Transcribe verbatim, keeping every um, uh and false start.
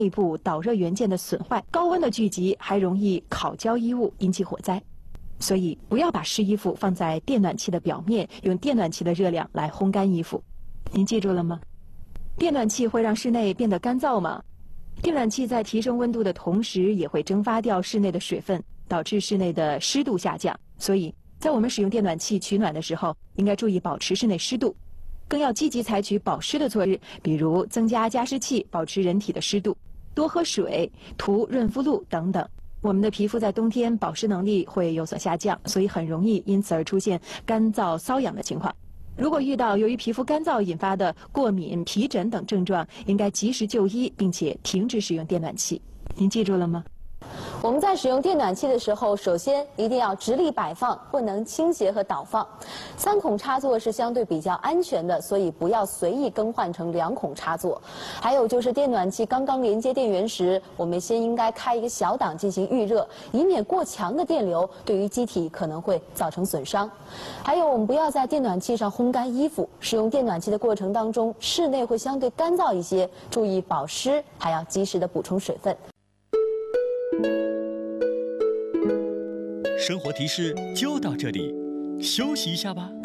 内部导热元件的损坏，高温的聚集还容易烤焦衣物，引起火灾。所以不要把湿衣服放在电暖器的表面，用电暖器的热量来烘干衣服。您记住了吗？电暖器会让室内变得干燥吗？电暖器在提升温度的同时，也会蒸发掉室内的水分，导致室内的湿度下降。所以在我们使用电暖器取暖的时候，应该注意保持室内湿度。更要积极采取保湿的措施，比如增加加湿器，保持人体的湿度，多喝水，涂润肤露等等。我们的皮肤在冬天保湿能力会有所下降，所以很容易因此而出现干燥、瘙痒的情况。如果遇到由于皮肤干燥引发的过敏、皮疹等症状，应该及时就医，并且停止使用电暖器。您记住了吗？ 我们在使用电暖器的时候，首先一定要直立摆放，不能倾斜和倒放。三孔插座是相对比较安全的，所以不要随意更换成两孔插座。还有就是电暖器刚刚连接电源时，我们先应该开一个小档进行预热，以免过强的电流对于机体可能会造成损伤。还有我们不要在电暖器上烘干衣服，使用电暖器的过程当中，室内会相对干燥一些，注意保湿，还要及时的补充水分。 生活提示就到这里，休息一下吧。